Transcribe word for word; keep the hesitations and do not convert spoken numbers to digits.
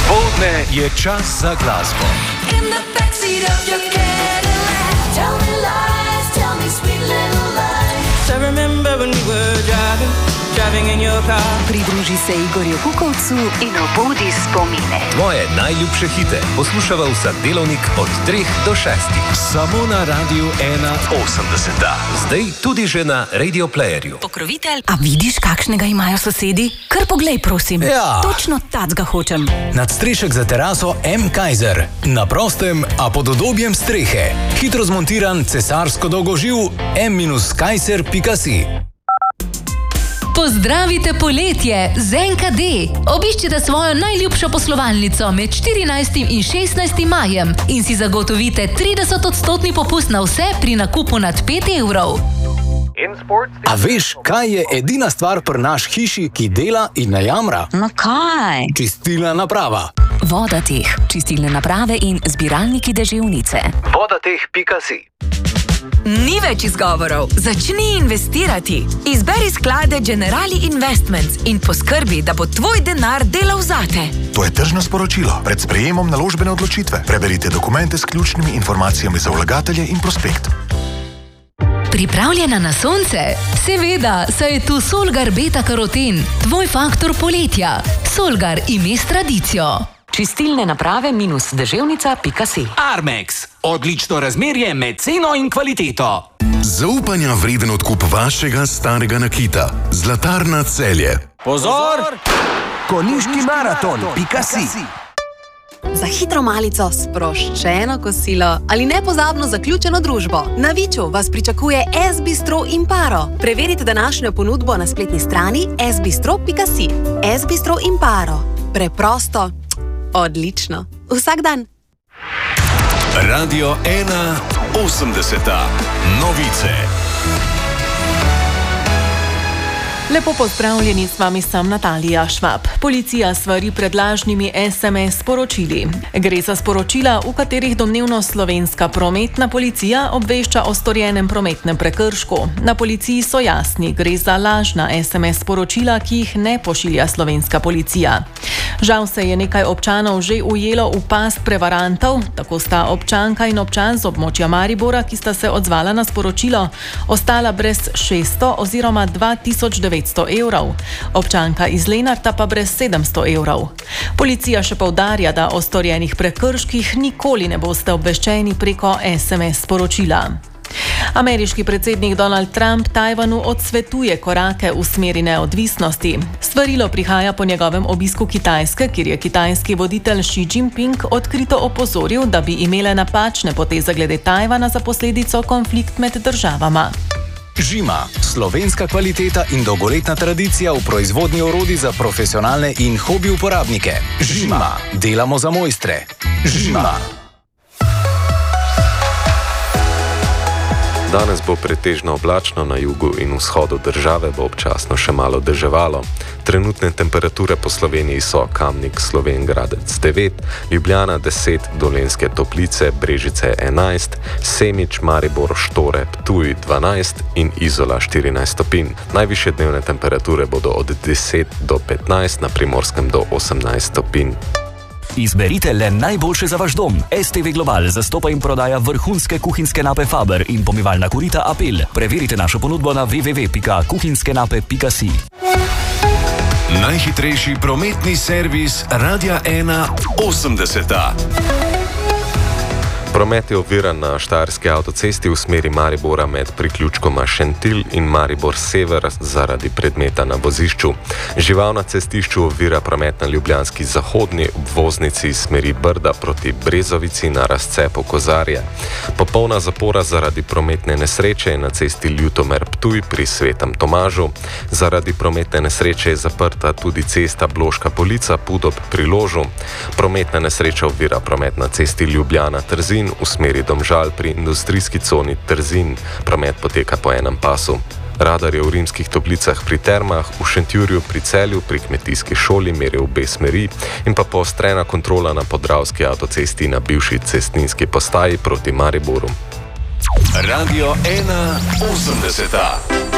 Popoldne je čas za glasbo. Pridruži se Igorju Kukovcu in obudi spomine. Tvoje najljubše hite poslušava vsak delovnik od treh do šestih. Samo na Radiu ena osemdeset. Zdaj tudi že na Radio Playerju. Pokrovitelj. A vidiš, kakšnega imajo sosedi? Kar poglej, prosim. Ja. Točno tacga hočem. Nadstrešek za teraso M. Kaiser. Na prostem, a pod udobjem strehe. Hitro zmontiran cesarsko dolgoživ M Kaiser pika si. Pozdravite poletje z N K D. Obiščite svojo najljubšo poslovalnico med štirinajstim in šestnajstim majem in si zagotovite trideset odstotni popust na vse pri nakupu nad pet evrov. A veš, kaj je edina stvar pri naš hiši, ki dela in ne jamra? No kaj? Čistilna naprava. Vodateh, čistilne naprave in zbiralniki deževnice. vodateh pika si. Ni več izgovorov. Začni investirati. Izberi sklade Generali Investments in poskrbi, da bo tvoj denar delal zate. To je tržno sporočilo. Pred sprejemom naložbene odločitve preberite dokumente s ključnimi informacijami za vlagatelje in prospekt. Pripravljena na sonce? Seveda, saj je tu Solgar Beta Karoten, tvoj faktor poletja. Solgar, ime s tradicijo. Čistilne naprave deževnica pika si. Armex. Odlično razmerje med ceno in kvaliteto. Zaupanja vreden odkup vašega starega nakita. Zlatarna Celje. Pozor! Konjiški maraton pika si. Za hitro malico, sproščeno kosilo ali nepozabno zaključeno družbo. Na Viču vas pričakuje S Bistro Imparo. Preverite današnjo ponudbo na spletni strani s bistro pika si. S Bistro Imparo. Preprosto, odlično. Vsak dan. Radio ena osemdeset. Novice. Lepo pozdravljeni, s vami sem Natalija Švab. Policija svari pred lažnimi S M S sporočili. Gre za sporočila, v katerih domnevno slovenska prometna policija obvešča o storjenem prometnem prekršku. Na policiji so jasni, gre za lažna S M S sporočila, ki jih ne pošilja slovenska policija. Žal se je nekaj občanov že ujelo v past prevarantov, tako sta občanka in občan z območja Maribora, ki sta se odzvala na sporočilo, ostala brez šeststo oziroma dva tisoč devetsto evrov. Občanka iz Lenarta pa brez sedemsto evrov. Policija še poudarja, da o storjenih prekrških nikoli ne boste obveščeni preko S M S sporočila. Ameriški predsednik Donald Trump Tajvanu odsvetuje korake v smeri neodvisnosti. Svarilo prihaja po njegovem obisku Kitajske, kjer je kitajski voditelj Xi Jinping odkrito opozoril, da bi imele napačne poteze glede Tajvana za posledico konflikt med državama. Žima. Slovenska kvaliteta in dolgoletna tradicija v proizvodnji orodij za profesionalne in hobi uporabnike. Žima. Delamo za mojstre. Žima. Danes bo pretežno oblačno, na jugu in vzhodu države bo občasno še malo deževalo. Trenutne temperature po Sloveniji so Kamnik, Slovenj Gradec devet, Ljubljana deset, Dolenjske Toplice, Brežice enajst, Semič, Maribor, Štore, Ptuj dvanajst in Izola štirinajst stopinj. Najvišje dnevne temperature bodo od deset do petnajst, na Primorskem do osemnajst stopinj. Izberite le najboljše za vaš dom. S T V Global zastopa in prodaja vrhunske kuhinjske nape Faber in pomivalna korita Apel. Preverite našo ponudbo na w w w pika kuhinjskenape pika si. Najhitrejši prometni servis Radia ena osemdeset. Promet je oviran na Štajerski avtocesti v smeri Maribora med priključkoma Šentilj in Maribor Sever zaradi predmeta na vozišču. Žival na cestišču ovira promet na ljubljanski zahodni obvoznici iz smeri Brda proti Brezovici na razcepu Kozarje. Popolna zapora zaradi prometne nesreče je na cesti Ljutomer Ptuj pri Svetem Tomažu. Zaradi prometne nesreče je zaprta tudi cesta Bloška Polica Pudob pri Ložu. Prometna nesreča ovira promet na cesti Ljubljana Trzin v smeri Domžal pri industrijski coni Trzin. Promet poteka po enem pasu. Radar je v Rimskih Toplicah pri Termah, v Šentjurju pri Celju pri kmetijski šoli meri v obe smeri in pa poostrena kontrola na Podravski avtocesti na bivši cestninski postaji proti Mariboru. Radio ena osemdeset.